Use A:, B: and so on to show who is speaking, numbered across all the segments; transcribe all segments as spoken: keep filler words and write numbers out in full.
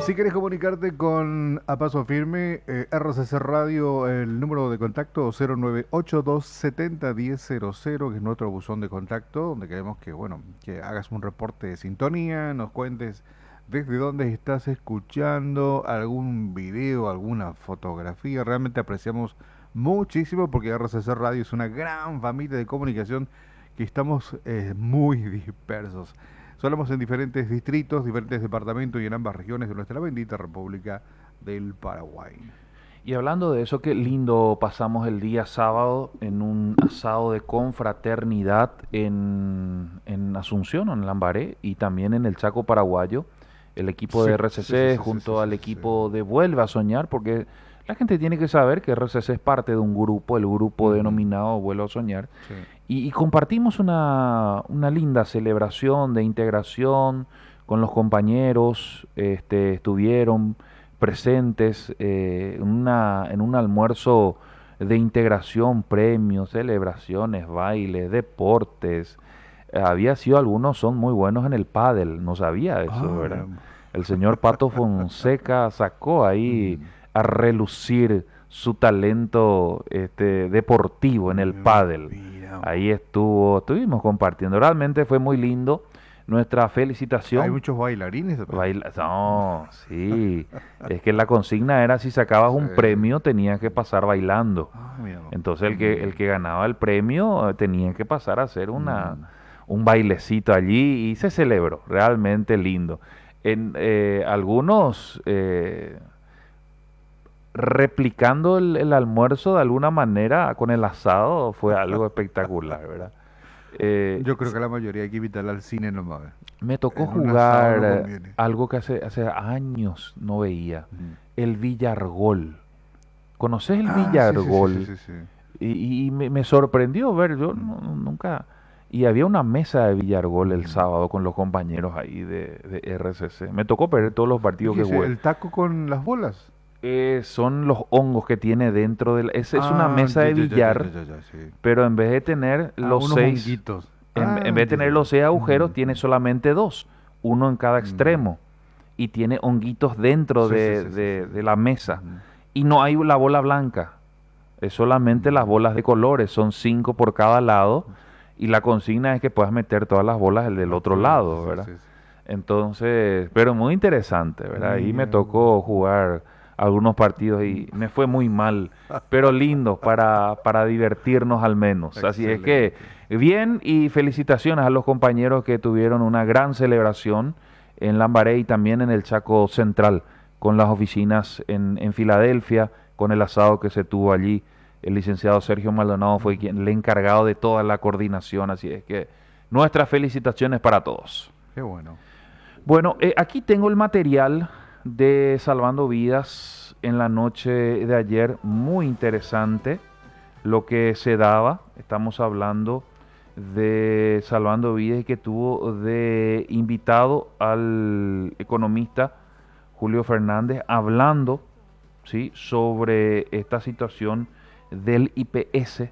A: Si quieres comunicarte con A Paso Firme, eh, R C C Radio, el número de contacto cero nueve ocho dos siete cero uno cero cero cero, que es nuestro buzón de contacto, donde queremos que, bueno, que hagas un reporte de sintonía, nos cuentes desde dónde estás escuchando, algún video, alguna fotografía. Realmente apreciamos muchísimo porque R C C Radio es una gran familia de comunicación que estamos eh, muy dispersos. Solemos en diferentes distritos, diferentes departamentos y en ambas regiones de nuestra bendita República del Paraguay.
B: Y hablando de eso, qué lindo pasamos el día sábado en un asado de confraternidad en, en Asunción, en Lambaré, y también en el Chaco paraguayo. El equipo
A: Sí,
B: de R C C
A: sí, sí, sí,
B: junto
A: sí,
B: al
A: sí,
B: equipo
A: sí.
B: de Vuelve a Soñar, porque la gente tiene que saber que R C C es parte de un grupo, el grupo
A: Ujú.
B: denominado Vuelve a Soñar,
A: Sí.
B: y, y compartimos una, una linda celebración de integración con los compañeros, este, estuvieron presentes eh, en, una, en un almuerzo de integración, premios, celebraciones, bailes, deportes. Eh, había sido algunos, son muy buenos en el pádel, no sabía eso,
A: Ah,
B: ¿verdad?
A: mira.
B: El señor Pato Fonseca sacó ahí
A: Ujú.
B: a relucir su talento este, deportivo en el
A: Mira,
B: pádel.
A: mira
B: Ahí
A: vos.
B: estuvo, estuvimos compartiendo. Realmente fue muy lindo. Nuestra
A: Hay
B: felicitación.
A: muchos bailarines también.
B: Baila, no, sí. Es que la consigna era si sacabas
A: Sí.
B: un premio tenías que pasar bailando.
A: Ah, mira vos.
B: Entonces el que,
A: Mm,
B: el que ganaba el premio eh, tenía que pasar a hacer una,
A: mm.
B: un bailecito allí y se celebró. Realmente lindo. En, eh, algunos eh, replicando el, el almuerzo de alguna manera con el asado fue algo espectacular, ¿verdad? Eh,
A: Yo creo que la mayoría hay que invitarla al cine nomás.
B: Me tocó
A: En un asado
B: jugar
A: no
B: eh,
A: conviene.
B: algo que hace, hace años no veía,
A: Ujú.
B: el Villargol. ¿Conoces el
A: Ah, sí, sí, sí, sí,
B: Villargol?
A: sí, sí.
B: Y, y me, me sorprendió ver, yo
A: Mm,
B: no- no- nunca... Y había una mesa de Villargol el
A: mm.
B: sábado con los compañeros ahí de, de R C C. Me tocó perder todos los
A: ¿Y
B: partidos
A: qué
B: que
A: es
B: jugué.
A: el taco con las bolas?
B: Eh, son los hongos que tiene dentro del... Es, es una
A: Ah,
B: mesa
A: ya,
B: de
A: ya, ya, ya, ya,
B: billar,
A: ya, ya, sí.
B: pero en vez de tener
A: Ah,
B: los
A: unos
B: seis,
A: honguitos.
B: en, en
A: Ah,
B: vez de
A: ya, ya,
B: tener
A: ya.
B: los seis agujeros,
A: Mm,
B: tiene
A: mm,
B: solamente dos, uno en cada
A: mm.
B: extremo, y tiene honguitos dentro
A: Sí, sí,
B: de,
A: sí, sí, sí.
B: de- de la mesa.
A: Ujú.
B: Y no hay la bola blanca, es solamente las
A: Mm.
B: bolas de colores, son cinco por cada lado, y la consigna es que puedas meter todas las bolas del, del
A: Los
B: otro
A: otros, sí,
B: lado,
A: sí,
B: ¿verdad?
A: sí, sí.
B: Entonces, pero muy interesante, ¿verdad? Ahí me
A: Mira vos.
B: tocó jugar algunos partidos y me fue muy mal, pero lindo para, para divertirnos al menos. Así es que,
A: Excelente.
B: bien, y felicitaciones a los compañeros que tuvieron una gran celebración en Lambaré y también en el Chaco Central, con las oficinas en, en Filadelfia, con el asado que se tuvo allí. El licenciado Sergio Maldonado fue quien el encargado de toda la coordinación, así es que nuestras felicitaciones para todos.
A: Qué bueno.
B: Bueno, eh, aquí tengo el material de Salvando Vidas en la noche de ayer, muy interesante lo que se daba. Estamos hablando de Salvando Vidas y que tuvo de invitado al economista Julio Fernández hablando, ¿sí?, sobre esta situación del I P S,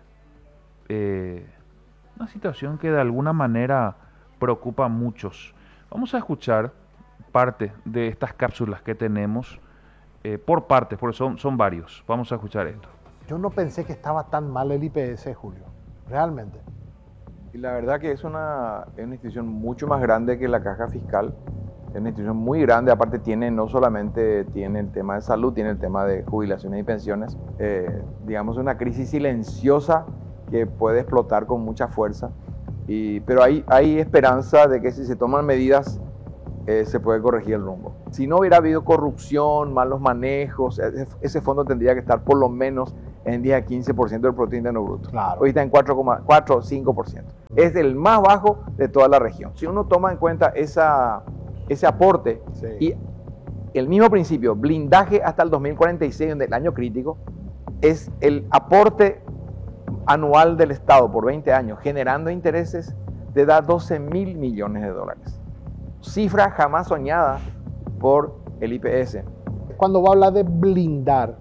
B: eh, una situación que de alguna manera preocupa a muchos. Vamos a escuchar parte de estas cápsulas que tenemos eh, por partes, porque son, son varios. Vamos a escuchar esto.
C: Yo no pensé que estaba tan mal el I P S, Julio, realmente.
D: Y la verdad que es una, es una institución mucho más grande que la caja fiscal. Es una institución muy grande, aparte tiene no solamente tiene el tema de salud, tiene el tema de jubilaciones y pensiones. Eh, digamos una crisis silenciosa que puede explotar con mucha fuerza. Y, pero hay, hay esperanza de que si se toman medidas eh, se puede corregir el rumbo. Si no hubiera habido corrupción, malos manejos, ese, ese fondo tendría que estar por lo menos en diez a quince por ciento del Producto Interno Bruto.
C: Claro.
D: Hoy está en cuatro coma cuatro o cinco por ciento. Es el más bajo de toda la región. Si uno toma en cuenta esa, ese aporte
C: Sí.
D: y el mismo principio, blindaje hasta el dos mil cuarenta y seis, donde el año crítico, es el aporte anual del Estado por veinte años, generando intereses, de da doce mil millones de dólares. Cifra jamás soñada por el I P S.
C: Cuando vos hablas de blindar,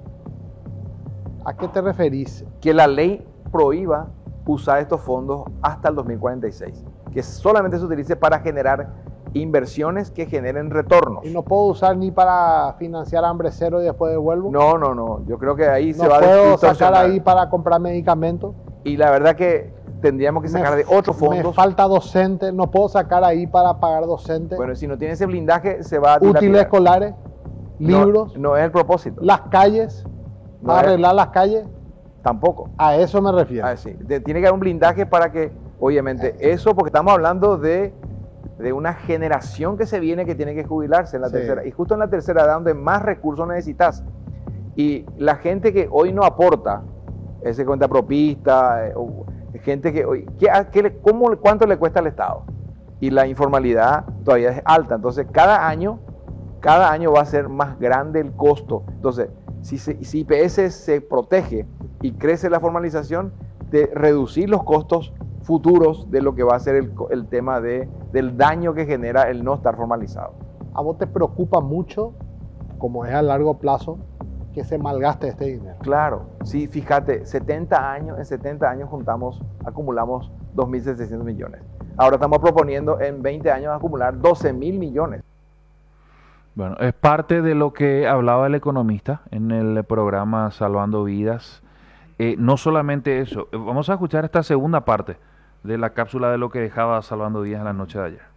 C: ¿a qué te referís?
D: Que la ley prohíba usar estos fondos hasta el dos mil cuarenta y seis, que solamente se utilice para generar inversiones que generen retornos.
C: Y no puedo usar ni para financiar hambre cero y después devuelvo.
D: No, no, no. Yo creo que ahí
C: No
D: se va a
C: puedo sacar
D: distorsionar.
C: ahí para comprar medicamentos.
D: Y la verdad que tendríamos que sacar de otros
C: Me
D: fondos.
C: falta docente, no puedo sacar ahí para pagar docentes.
D: Bueno, si no tiene ese blindaje, se va a
C: Útiles
D: dilapidar.
C: escolares,
D: No-
C: libros,
D: No, es el propósito.
C: las calles,
D: No
C: para
D: es-
C: arreglar las calles.
D: Tampoco.
C: A eso me refiero.
D: Ah, sí. De- tiene que haber un blindaje para que, obviamente, eso, porque estamos hablando de, de una generación que se viene que tiene que jubilarse en la
C: Sí.
D: tercera. Y justo en la tercera edad donde más recursos necesitas. Y la gente que hoy no aporta, ese cuenta propista, eh, o gente que hoy, ¿qué, a- qué le- cómo, ¿cuánto le cuesta al Estado? Y la informalidad todavía es alta. Entonces, cada año, cada año va a ser más grande el costo. Entonces, si, se- si I P S se protege y crece la formalización, de reducir los costos futuros de lo que va a ser el, co- el tema de, del daño que genera el no estar formalizado.
C: ¿A vos te preocupa mucho, como es a largo plazo, que se malgaste este dinero?
D: Claro, sí, fíjate, setenta años, en setenta años juntamos, acumulamos dos mil setecientos millones. Ahora estamos proponiendo en veinte años acumular doce mil millones.
B: Bueno, es parte de lo que hablaba el economista en el programa Salvando Vidas. Eh, no solamente eso, eh, vamos a escuchar esta segunda parte de la cápsula de lo que dejaba Salvando Vidas en la noche de ayer.